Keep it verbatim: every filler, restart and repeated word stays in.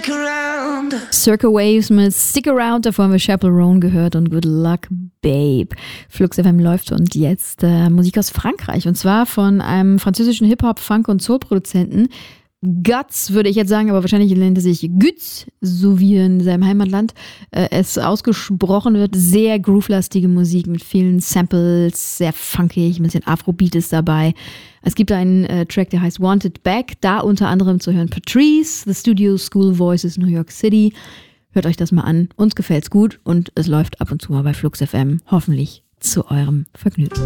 Circa Waves mit Stick Around, davor haben wir Chappell Roan gehört und Good Luck Babe. Flux F M läuft und jetzt äh, Musik aus Frankreich und zwar von einem französischen Hip-Hop, Funk- und Soul-Produzenten. Guts würde ich jetzt sagen, aber wahrscheinlich nennt er sich Gütz, so wie in seinem Heimatland äh, es ausgesprochen wird. Sehr groovelastige Musik mit vielen Samples, sehr funkig, ein bisschen Afrobeat ist dabei. Es gibt einen äh, Track, der heißt Wanted Back, da unter anderem zu hören Patrice, The Studio School Voices New York City. Hört euch das mal an, uns gefällt's gut und es läuft ab und zu mal bei Flux F M, hoffentlich zu eurem Vergnügen.